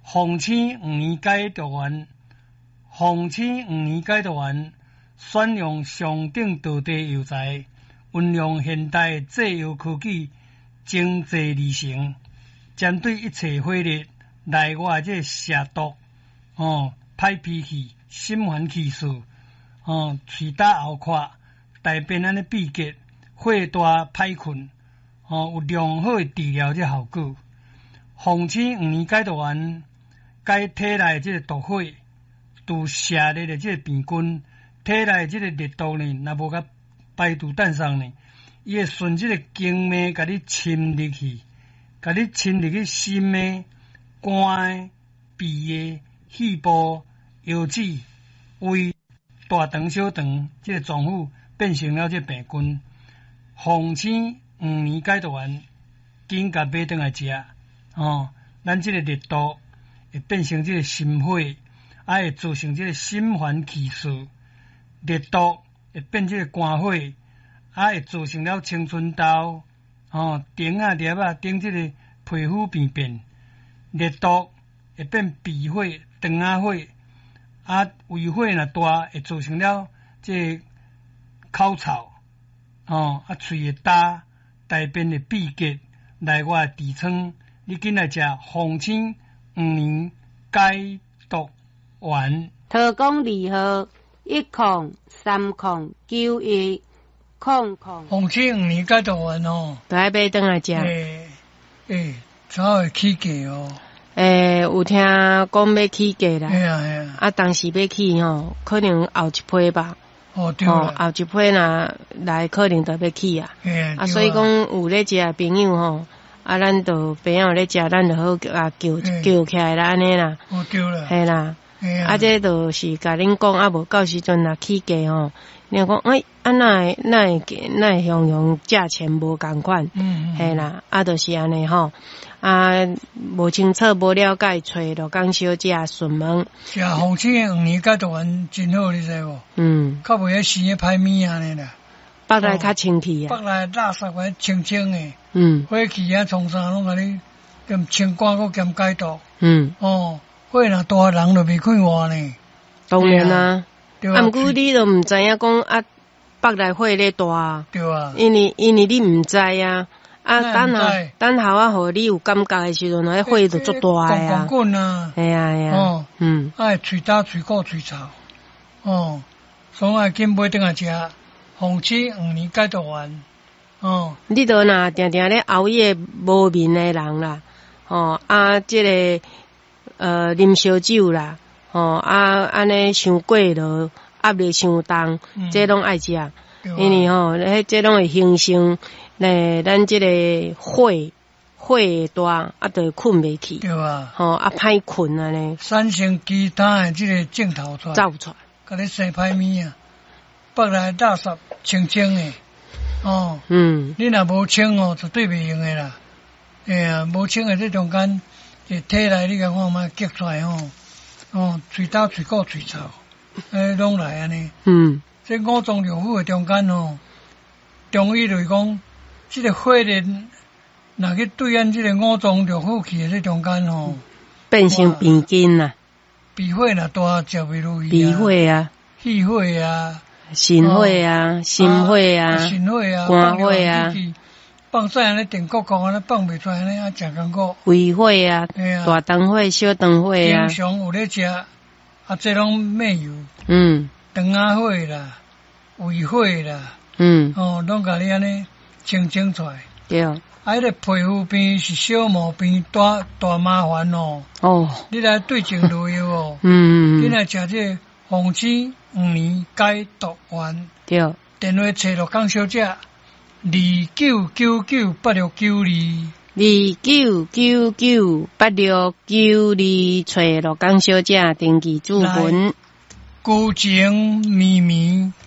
奉请5年解读完，奉请5年解读完，选用上等道地药材，运用现代制药科技，精济而成，针对一切火热内外这蛇毒、歹脾气、心烦气躁、喙打喉壳、大便安尼闭结、火大歹困，有良好的治疗这效果。奉请5年解毒丸，解体内这个毒火，除蛇热的这个病菌，体内这个热毒呢，若无甲排除诞生呢，伊会顺这个经脉甲你侵入去，甲你侵入去心的、肝的、脾的、肺部、腰子、胃、大肠、小肠这个脏腑变成了这病菌。奉请5年解毒丸，紧甲买转来食。咱这个热毒会变成这个心火，会造成这个心烦气躁。热毒会变这个肝火，会造成了青春痘、顶啊、粒啊、顶这个皮肤病变。热毒会变鼻火、肠啊火，胃火若大，会造成了这个口臭，喙会焦，大便会闭结，内外痔疮。你紧来食奉请5年解毒丸。 特工2号1030910。 奉请5年解毒丸都爱买转来食。 早会起价哦。 有听讲要起价啦。当时要起可能后一批吧。 对啦。 后一批若来，可能就要起啊。所以讲有咧食的朋友咱就朋友咧食，咱就好叫起来啦，安尼啦。 对啦。 系啦。这就是甲恁讲，无到时阵若起价你讲哪会样样价钱无共款？系啦，就是安尼无清楚无了解，找罗江小姐询问。 食奉请5年解毒丸真好，你知无？较袂遐生歹物安尼啦。 腹内较清气腹内垃圾个清清诶。火气创啥拢甲你兼清肝阁兼解毒。火若大人就袂快活呢。 当然啦。毋过你都毋知影讲腹内火咧大。 对啊。 因为你毋知啊。等候互你有感觉诶时阵，迄火就足大诶啊。 滚啊！ 系啊。 喙焦、喙鼓、喙臭。所以紧买转来食，奉请5年解毒丸。 你都若定定咧熬夜无眠诶人啦，即个啉烧酒啦，安尼伤过落压力伤重，这拢爱食，因为这拢会形成咱即个火会大，就会困袂去， 对啊， 歹困安尼， 产生其他诶即个症头出来， 走出来， 甲你生歹物啊，腹内垃圾清清诶。你若无清绝对袂用诶啦。无清诶，这中间体内你甲看卖激出来喙焦、喙鼓、喙臭，拢来安尼。这五脏六腑诶中间中医就是讲，这个火热若去对咱这个五脏六腑去诶，这中间变成病根啦。 脾火若大，食袂落去。 脾火啊， 气火啊。 肾火啊，心火啊，肝火啊， 放屎安尼电锅锅安尼放袂出来安尼真艰苦。 胃火啊，大肠火、小肠火啊。 平常有咧食，这拢没有。肠仔火啦，胃火啦。拢甲你安尼清出来。 对。 迄个皮肤病是小毛病，大麻烦你来对症落药你来食这奉请5年解毒丸。 对。 电话找罗江小姐29998692。 29998692，找罗江小姐登记注文。 旧情绵绵